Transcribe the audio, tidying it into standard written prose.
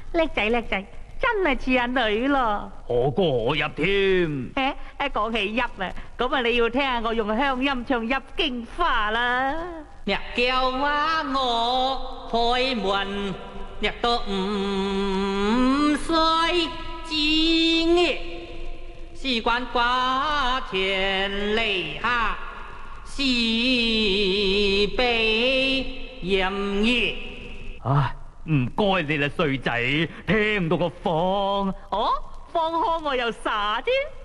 叻仔叻仔，真係似阿女咯。 何過何入添？ 講起入啊，咁啊你要聽下我用鄉音唱入京話啦。 若叫我開門，若都唔使知嘅，事關瓜田李下，是悲炎熱。 唉，唔該你啦，衰仔，聽唔到個放。 哦，放開我又傻啫。